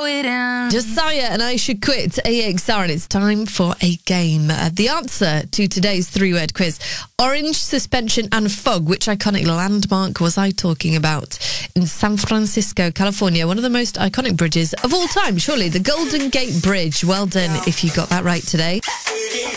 how it ends. Josiah and I Should Quit, AXR, and it's time for a game. The answer to today's three-word quiz: orange, suspension and fog. Which iconic landmark was I talking about? In San Francisco, California, one of the most iconic bridges of all time, surely, the Golden Gate Bridge. Well done if you got that right today.